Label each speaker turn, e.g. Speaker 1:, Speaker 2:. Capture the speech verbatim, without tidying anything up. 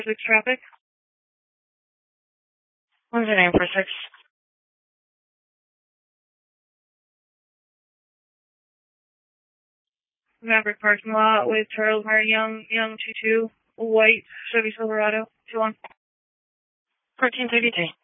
Speaker 1: Six traffic. What's your name for six? Maverick parking lot with Charles Mary Young, Young two two, white Chevy Silverado, two one. fourteen thirty-three.